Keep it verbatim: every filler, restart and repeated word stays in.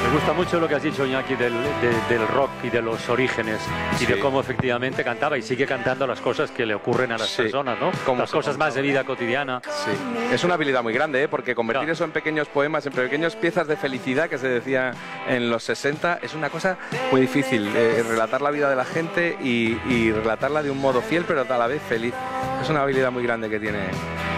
Me gusta mucho lo que has dicho, Iñaki, del, de, del rock y de los orígenes y Sí. de cómo efectivamente cantaba y sigue cantando las cosas que le ocurren a las Sí. personas, ¿no? Como Las se cosas más de vida cotidiana. Sí, es una habilidad muy grande, ¿eh? Porque convertir Claro. eso en pequeños poemas, en pequeñas piezas de felicidad que se decía en los sesenta, es una cosa muy difícil. Eh, relatar la vida de la gente y, y relatarla de un modo fiel, pero a la vez feliz. Es una habilidad muy grande que tiene